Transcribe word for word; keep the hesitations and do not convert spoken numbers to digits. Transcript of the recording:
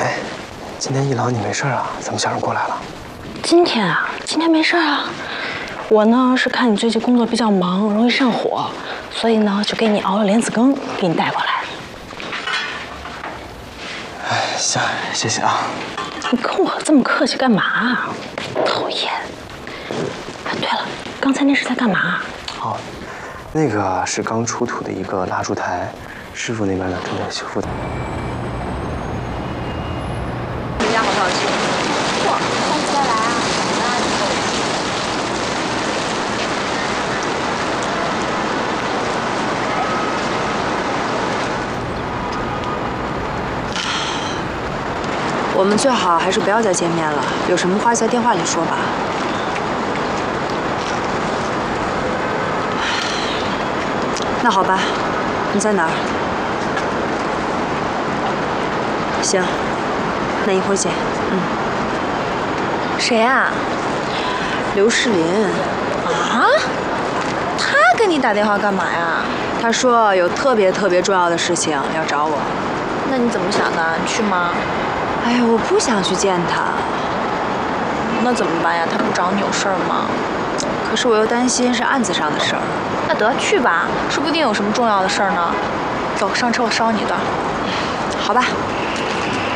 哎，今天一郎你没事啊？怎么叫人过来了？ 今天啊，今天没事啊。我呢是看你最近工作比较忙，容易上火，所以呢就给你熬了莲子羹，给你带过来。 哎，行，谢谢啊。 你跟我这么客气干嘛啊？讨厌！哎，对了，刚才那是在干嘛？ 哦，那个是刚出土的一个蜡烛台，师傅那边呢正在修复的。 你们家好不好吃？嚯，看起来啊，那就够了。我们最好还是不要再见面了，有什么话在电话里说吧。那好吧，你在哪儿？行，那一会儿见。嗯。谁呀？刘世林。啊？他给你打电话干嘛呀？他说有特别特别重要的事情要找我。那你怎么想的？你去吗？哎呀，我不想去见他。那怎么办呀？他不找你有事儿吗？可是我又担心是案子上的事儿。那得去吧，说不定有什么重要的事儿呢。走，上车，我捎你的。好吧，